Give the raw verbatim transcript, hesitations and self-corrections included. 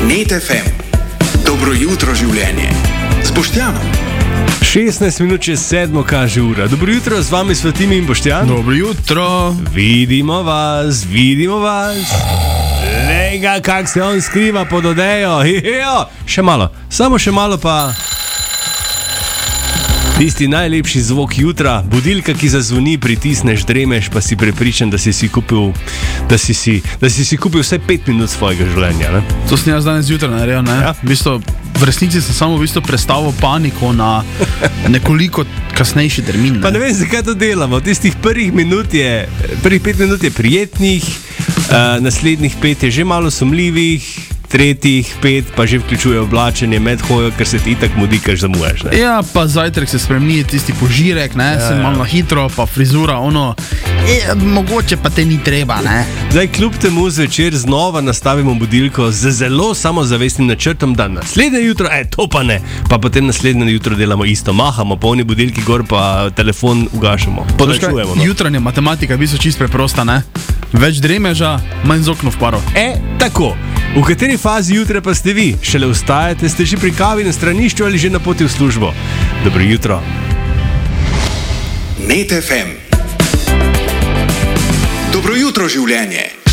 Net ef em. Dobro jutro življenje. S Boštjanom. šestnajst minut čez sedmo kaže ura. Dobro jutro, z vami Svetimi in Boštjan. Dobro jutro. Vidimo vas, vidimo vas. Lega, kak se on skriva pod odejo. Hehejo. Še malo, samo še malo pa... Tisti najlepši zvok jutra, budilka, ki zazvoni, pritisneš, dremeš, pa si prepričan, da si si kupil, da si si, da si si kupil vse pet minut svojega življenja. Ne? To sem jaz danes zjutraj naredil, ne? Ja. V bistvu, v resnici sem samo v bistvu prestavil paniko na nekoliko kasnejši termin. Ne? Pa ne vem, zakaj to delamo. Tistih prvih minut je, prvih pet minut je prijetnih, uh, naslednjih pet je že malo sumljivih, tretjih pet pa že vključuje oblačenje med hojo, ker se ti itak mudi, ker zamujaš. Ne? Ja, pa zajtrk se spremeni, tisti požirek, ne, ja, sem malo na hitro, pa frizura, ono, e, mogoče pa te ni treba, ne. Zdaj, kljub temu zvečer znova nastavimo budilko z zelo samozavestnim načrtom, da naslednje jutro, e, to pa ne, pa potem naslednje jutro delamo isto, mahamo, polni budilki gor, pa telefon ugašamo, podaljšujemo. No? Jutranja matematika je v bistvu čist preprosta, ne. Več dremeža, manj z okno v paro. E, tako. V kateri fazi jutra pa ste vi? Šele vstajate, ste že pri kavi na stranišču ali že na poti v službo? Dobro jutro. Net ef em. Dobro jutro življenje.